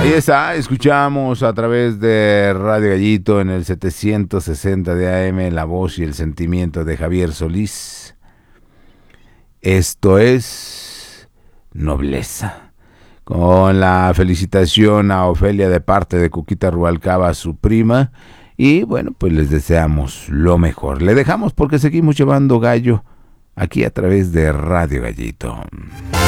Ahí está, escuchamos a través de Radio Gallito en el 760 de AM la voz y el sentimiento de Javier Solís. Esto es Nobleza. Con la felicitación a Ofelia de parte de Cuquita Rubalcaba, su prima. Y bueno, pues les deseamos lo mejor. Le dejamos porque seguimos llevando gallo aquí a través de Radio Gallito.